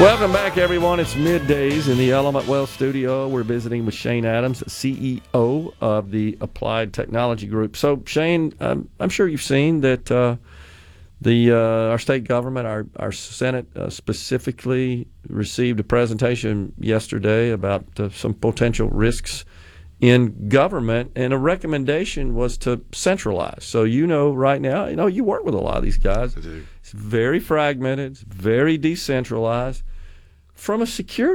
Welcome back, everyone. It's middays in the Element Wealth studio. We're visiting with Shane Adams, CEO of the Applied Technology Group. So, Shane, I'm sure you've seen that our state government, our Senate specifically, received a presentation yesterday about some potential risks in government, and a recommendation was to centralize. So right now, you work with a lot of these guys. I do. It's very fragmented, it's very decentralized. From a security